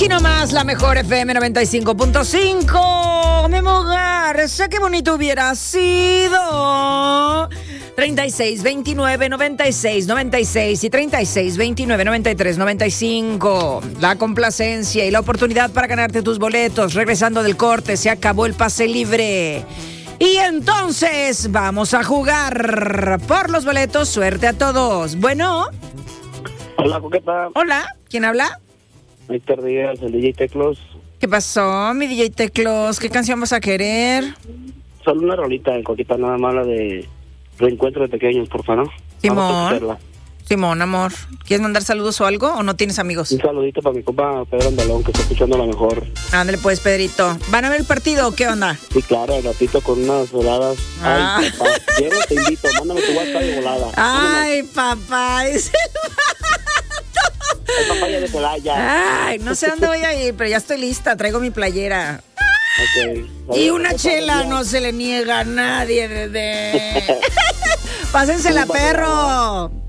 Aquí nomás la mejor FM 95.5. Memo Garza, qué bonito hubiera sido. 36 29 96 96 y 36 29 93 95. La complacencia y la oportunidad para ganarte tus boletos. Regresando del corte, se acabó el pase libre. Y entonces vamos a jugar por los boletos. Suerte a todos. Bueno. Hola, Coqueta. Hola, ¿quién habla? Víctor Díaz, el DJ Teclos. ¿Qué pasó, mi DJ Teclos? ¿Qué canción vas a querer? Solo una rolita, Coqueta, nada más, la de Reencuentro de Pequeños, porfa, ¿no? Simón. Simón, amor. ¿Quieres mandar saludos o algo o no tienes amigos? Un saludito para mi compa Pedro Andalón, que está escuchando la mejor. Ándale pues, Pedrito. ¿Van a ver el partido o qué onda? Sí, claro, al ratito con unas voladas. Ah. Ay, papá, quiero, te invito, mándame tu WhatsApp de volada. Ay, papá, es el El papaya de Celaya. Ay, no sé dónde voy a ir, pero ya estoy lista. Traigo mi playera. Okay. Y una chela no se le niega a nadie, bebé. Pásensela, perro.